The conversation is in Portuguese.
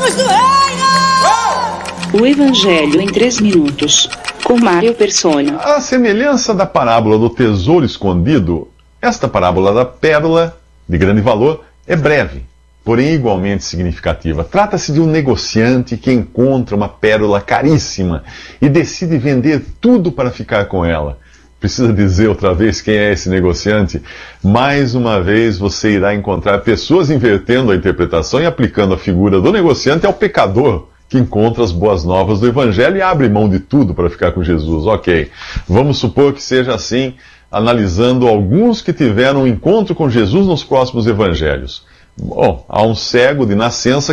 luz do reino! O Evangelho em 3 minutos, com Mário Persona. À semelhança da parábola do tesouro escondido, esta parábola da pérola, de grande valor, é breve, porém igualmente significativa. Trata-se de um negociante que encontra uma pérola caríssima e decide vender tudo para ficar com ela. Precisa dizer outra vez quem é esse negociante? Mais uma vez você irá encontrar pessoas invertendo a interpretação e aplicando a figura do negociante ao pecador que encontra as boas novas do Evangelho e abre mão de tudo para ficar com Jesus. Ok, vamos supor que seja assim, analisando alguns que tiveram um encontro com Jesus nos próximos Evangelhos. Bom, há um cego de nascença